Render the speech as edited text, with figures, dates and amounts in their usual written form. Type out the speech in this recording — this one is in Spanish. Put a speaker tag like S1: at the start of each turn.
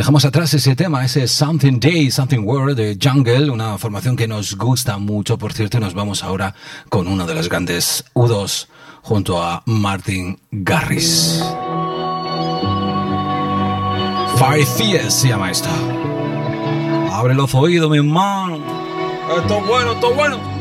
S1: Dejamos atrás ese tema, ese Something Day, Something World de Jungle, una formación que nos gusta mucho, por cierto, y nos vamos ahora con uno de los grandes U2 junto a Martin Garrix. Five Years se llama esto. Abre los oídos, mi hermano. Esto es bueno, esto es bueno.